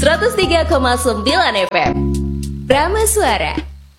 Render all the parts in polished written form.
103,9 FM Brahma Suara.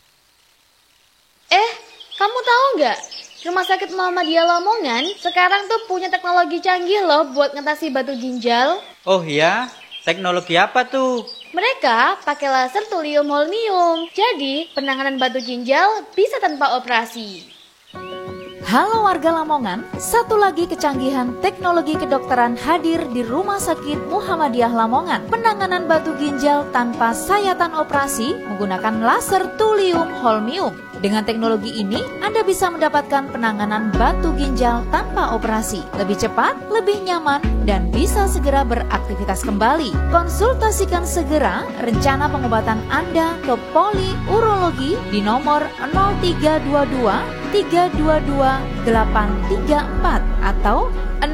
Kamu tahu nggak? Rumah sakit Muhammadiyah Lamongan sekarang tuh punya teknologi canggih loh buat ngatasi batu ginjal. Oh iya? Teknologi apa tuh? Mereka pakai laser thulium holmium. Jadi penanganan batu ginjal bisa tanpa operasi. Halo warga Lamongan, satu lagi kecanggihan teknologi kedokteran hadir di Rumah Sakit Muhammadiyah Lamongan. Penanganan batu ginjal tanpa sayatan operasi menggunakan laser thulium holmium. Dengan teknologi ini, Anda bisa mendapatkan penanganan batu ginjal tanpa operasi. Lebih cepat, lebih nyaman, dan bisa segera beraktivitas kembali. Konsultasikan segera rencana pengobatan Anda ke Poli Urologi di nomor 0322 322 834 atau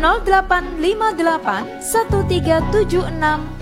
0858 1376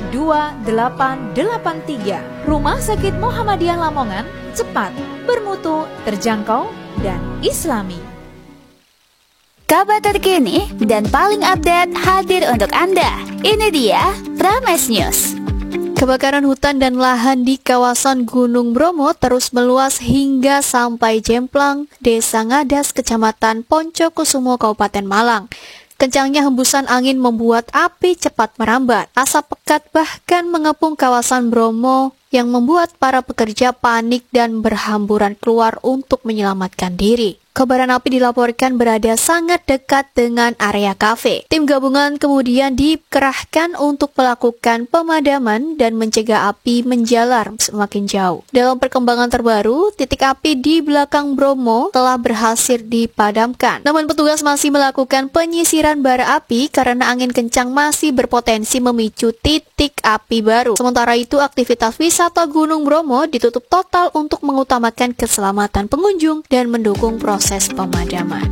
2883. Rumah Sakit Muhammadiyah Lamongan, cepat, bermutu, terjangkau, dan islami. Kabar terkini dan paling update hadir untuk Anda. Ini dia Prames News. Kebakaran hutan dan lahan di kawasan Gunung Bromo terus meluas hingga sampai Jemplang, Desa Ngadas, Kecamatan Poncokusumo, Kabupaten Malang. Kencangnya hembusan angin membuat api cepat merambat. Asap pekat bahkan mengepung kawasan Bromo yang membuat para pekerja panik dan berhamburan keluar untuk menyelamatkan diri. Kobaran api dilaporkan berada sangat dekat dengan area kafe. Tim gabungan kemudian dikerahkan untuk melakukan pemadaman dan mencegah api menjalar semakin jauh. Dalam perkembangan terbaru, titik api di belakang Bromo telah berhasil dipadamkan. Namun petugas masih melakukan penyisiran bara api karena angin kencang masih berpotensi memicu titik api baru. Sementara itu, aktivitas wisata Gunung Bromo ditutup total untuk mengutamakan keselamatan pengunjung dan mendukung proses pemadaman.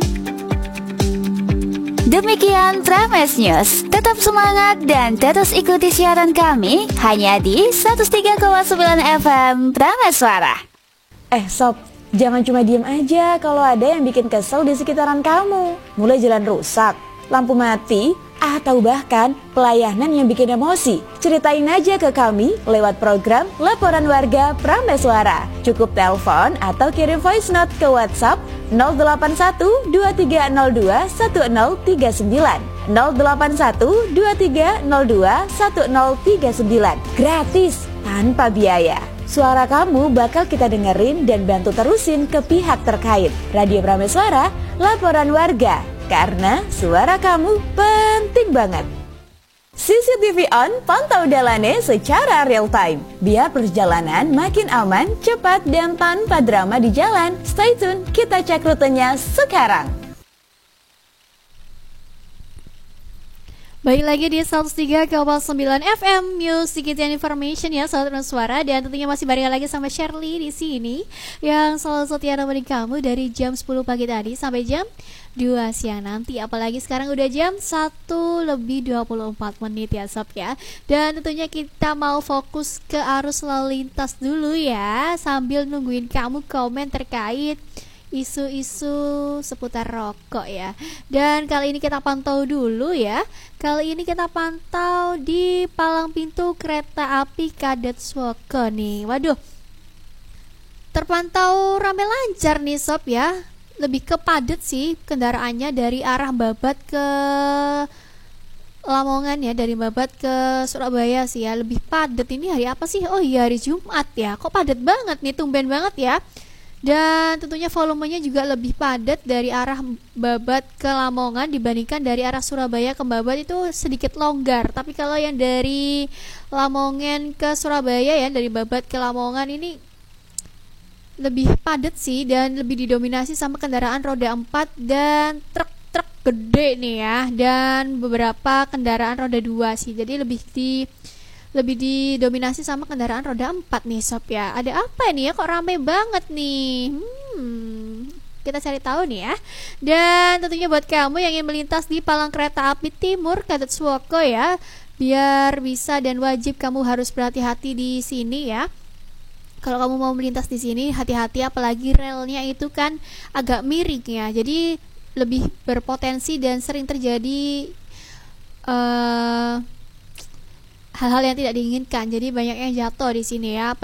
Demikian Prames News. Tetap semangat dan terus ikuti siaran kami hanya di 103,9 FM Prames Suara. Sob, jangan cuma diem aja kalau ada yang bikin kesel di sekitaran kamu. Mulai jalan rusak, lampu mati, atau bahkan pelayanan yang bikin emosi. Ceritain aja ke kami lewat program Laporan Warga Prames Suara. Cukup telepon atau kirim voice note ke WhatsApp 081 2302 1039 081 2302 1039. Gratis, tanpa biaya. Suara kamu bakal kita dengerin dan bantu terusin ke pihak terkait. Radio Prames Suara, Laporan Warga. Karena suara kamu penting banget. CCTV on, pantau dalannya secara real time. Biar perjalanan makin aman, cepat, dan tanpa drama di jalan. Stay tune, kita cek rutenya sekarang. Baik lagi di 103,9 FM Music and Information ya, sahabat suara, dan tentunya masih bareng lagi sama Shirley di sini yang selalu setia nemenin kamu dari jam 10 pagi tadi sampai jam 2 siang nanti. Apalagi sekarang udah jam 1:24 ya sob ya. Dan tentunya kita mau fokus ke arus lalu lintas dulu ya, sambil nungguin kamu komen terkait isu-isu seputar rokok ya. Dan kali ini kita pantau dulu ya. Kali ini kita pantau di palang pintu kereta api Kadet Swoko nih. Waduh, terpantau rame lancar nih sob ya. Lebih ke padat sih kendaraannya dari arah Babat ke Lamongan ya, dari Babat ke Surabaya sih ya. Lebih padat. Ini hari apa sih? Oh iya, hari Jumat ya. Kok padat banget nih, tumben banget ya. Dan tentunya volumenya juga lebih padat dari arah Babat ke Lamongan dibandingkan dari arah Surabaya ke Babat, itu sedikit longgar. Tapi kalau yang dari Lamongan ke Surabaya ya, dari Babat ke Lamongan ini lebih padat sih, dan lebih didominasi sama kendaraan roda 4 dan truk-truk gede nih ya, dan beberapa kendaraan roda 2 sih. Jadi lebih didominasi sama kendaraan roda 4 nih sob ya. Ada apa nih ya, kok rame banget nih? Kita cari tahu nih ya. Dan tentunya buat kamu yang ingin melintas di palang kereta api Timur Kadet Swoko ya, biar bisa dan wajib kamu harus berhati-hati di sini ya. Kalau kamu mau melintas di sini, hati-hati, apalagi relnya itu kan agak miring ya. Jadi lebih berpotensi dan sering terjadi hal-hal yang tidak diinginkan. Jadi banyak yang jatuh di sini ya.